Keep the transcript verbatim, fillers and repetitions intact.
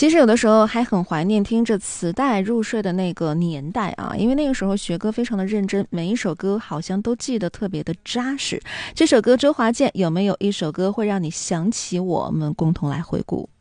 其实有的时候还很怀念听着磁带入睡的那个年代啊，因为那个时候学歌非常的认真，每一首歌好像都记得特别的扎实。这首歌周华健有没有一首歌会让你想起我？我们共同来回顾。